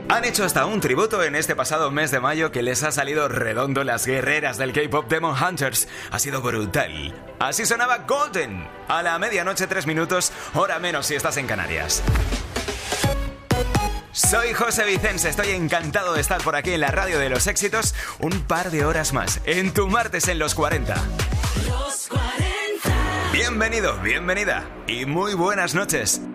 Han hecho hasta un tributo en este pasado mes de mayo que les ha salido redondo. Las guerreras del K-pop Demon Hunters. Ha sido brutal. Así sonaba Golden. A la medianoche 3 minutos, hora menos si estás en Canarias. Soy José Vicens, estoy encantado de estar por aquí en la radio de los éxitos un par de horas más, en tu martes en los 40. Los 40. Bienvenido, bienvenida y muy buenas noches.